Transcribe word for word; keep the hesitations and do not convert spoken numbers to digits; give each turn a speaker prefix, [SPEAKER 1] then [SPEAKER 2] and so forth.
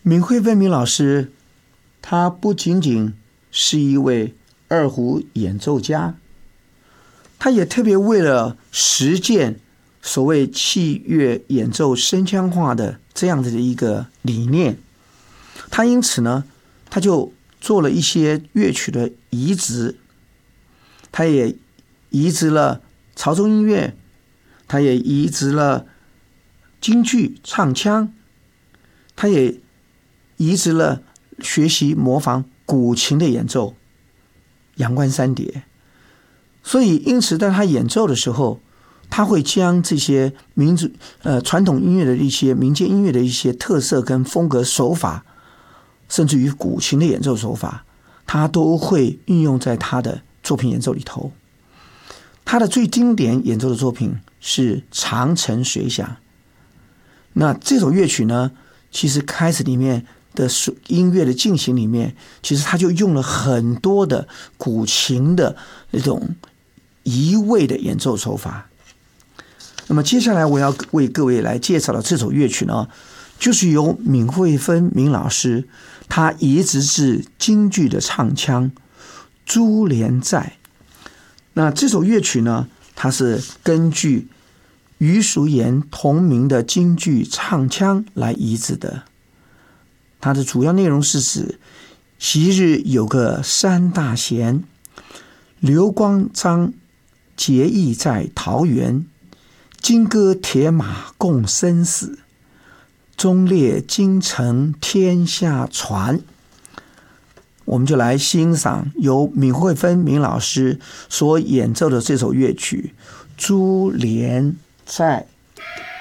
[SPEAKER 1] 闵惠芬闵老师，他不仅仅是一位二胡演奏家，他也特别为了实践所谓器乐演奏声腔化的这样子的一个理念，他因此呢，他就做了一些乐曲的移植，他也移植了潮州音乐，他也移植了京剧唱腔，他也移植了学习模仿古琴的演奏，阳关三叠。所以因此在他演奏的时候，他会将这些民族呃传统音乐的一些民间音乐的一些特色跟风格手法，甚至于古琴的演奏手法，他都会运用在他的作品演奏里头。他的最经典演奏的作品是《长城随想》。那这首乐曲呢，其实开始里面的音乐的进行里面，其实他就用了很多的古琴的那种移位的演奏手法。那么接下来我要为各位来介绍的这首乐曲呢，就是由闵惠芬闵老师他移植自京剧的唱腔《珠帘在》。那这首乐曲呢，它是根据余淑妍同名的京剧唱腔来移植的。它的主要内容是指昔日有个三大贤，刘光章结义在桃园，金戈铁马共生死，忠烈京城天下传。我们就来欣赏由闵惠芬闵老师所演奏的这首乐曲《珠帘在》。